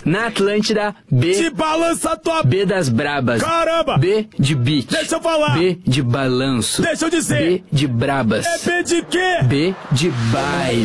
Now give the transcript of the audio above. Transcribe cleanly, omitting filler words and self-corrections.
Na Atlântida, B Te balança tua... B das brabas. Caramba! B de beat. Deixa eu falar! B de balanço. Deixa eu dizer! B de brabas. É B de quê? B de baile.